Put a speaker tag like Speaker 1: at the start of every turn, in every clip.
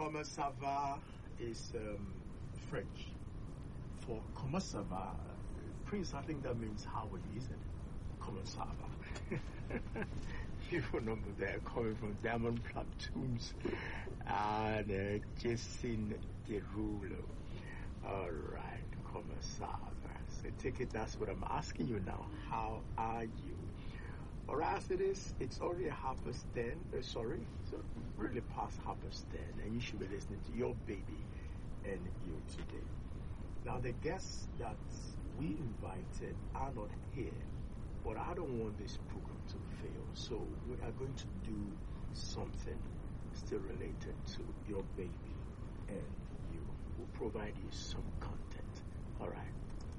Speaker 1: Comment ça va is French. For comment ça va, Prince, I think that means how are you, isn't it? Comment ça va? People know they're coming from Diamond Platoons and Jason Derulo. Alright, comment ça va? So take it, that's what I'm asking you now. How are you? Alright, as it is, it's already 10:30. Sorry, so really past 10:30, and you should be listening to your baby and you today. Now, the guests that we invited are not here, but I don't want this program to fail, so we are going to do something still related to your baby and you. We'll provide you some content. Alright.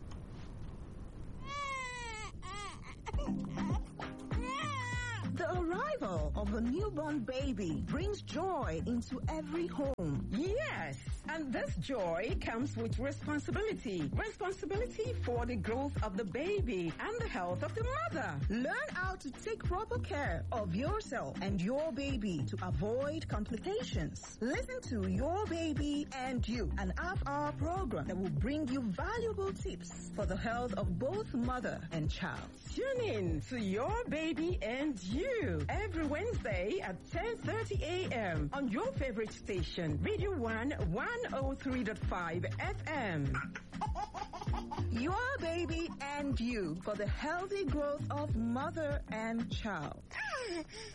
Speaker 2: The arrival of a newborn baby brings joy into every home.
Speaker 3: Yes, and this joy comes with responsibility. Responsibility for the growth of the baby and the health of the mother.
Speaker 2: Learn how to take proper care of yourself and your baby to avoid complications. Listen to Your Baby and You, an half-hour program that will bring you valuable tips for the health of both mother and child.
Speaker 3: Tune in to Your Baby and You every Wednesday at 10:30 a.m. on your favorite station, Radio 1 103.5 FM.
Speaker 2: Your Baby and You, for the healthy growth of mother and child.